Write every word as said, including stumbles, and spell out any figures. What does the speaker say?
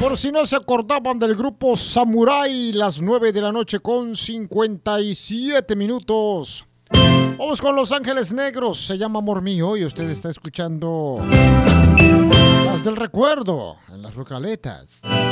Por si no se acordaban del grupo Samurai, las nueve de la noche con cincuenta y siete minutos. Vamos con Los Ángeles Negros, se llama Amor Mío y usted está escuchando Las del Recuerdo en las Rocaletas.